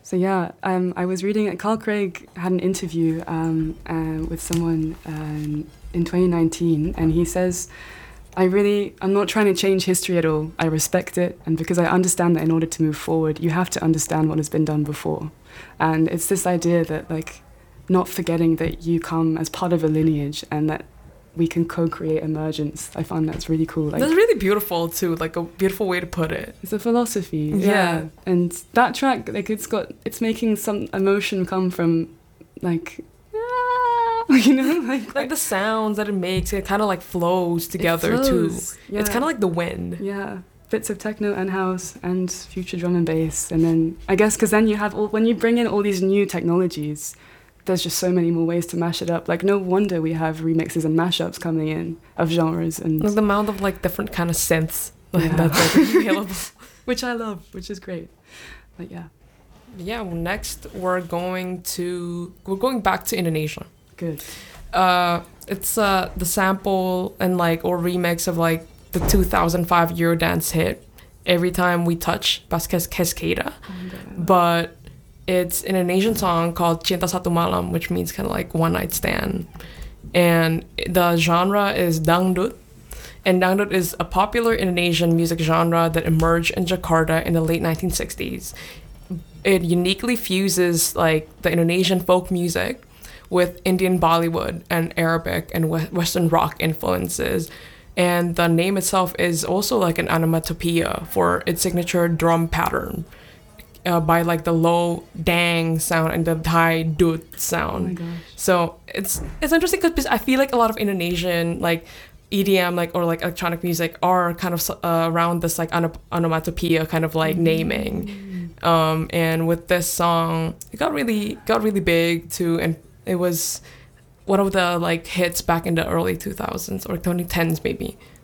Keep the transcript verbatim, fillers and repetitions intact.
So yeah, um, I was reading, Carl Craig had an interview um, uh, with someone um, in twenty nineteen, and he says, I really, I'm not trying to change history at all. I respect it, and because I understand that in order to move forward, you have to understand what has been done before. And it's this idea that, like, not forgetting that you come as part of a lineage and that we can co-create emergence. I find that's really cool. Like, that's really beautiful too, like a beautiful way to put it. It's a philosophy. Yeah. yeah. And that track, like, it's got, it's making some emotion come from, like, you know, like, like the sounds that it makes, it kind of like flows together it flows. too. Yeah. It's kind of like the wind. Yeah. Bits of techno and house and future drum and bass. And then, I guess, because then you have, all, when you bring in all these new technologies, there's just so many more ways to mash it up. Like, no wonder we have remixes and mashups coming in of genres. And like the amount of like different kind of synths like, yeah. that's like available. Which I love, which is great. But yeah. Yeah, well, next we're going to, we're going back to Indonesia. Good. Uh, it's uh, the sample and like, or remix of like the two thousand five Eurodance hit, Every Time We Touch, Basques Cascada. Oh, yeah. But it's an Indonesian song called Cinta Satu Malam, which means kind of like one night stand. And the genre is dangdut. And dangdut is a popular Indonesian music genre that emerged in Jakarta in the late nineteen sixties. It uniquely fuses like the Indonesian folk music with Indian Bollywood and Arabic and Western rock influences. And the name itself is also like an onomatopoeia for its signature drum pattern. Uh, by like the low dang sound and the high dut sound. Oh my gosh. So it's it's interesting because I feel like a lot of Indonesian like E D M like or like electronic music are kind of uh, around this like on- onomatopoeia kind of like mm. naming. Um, and with this song, it got really got really big too, and it was one of the like hits back in the early two thousands or twenty tens maybe.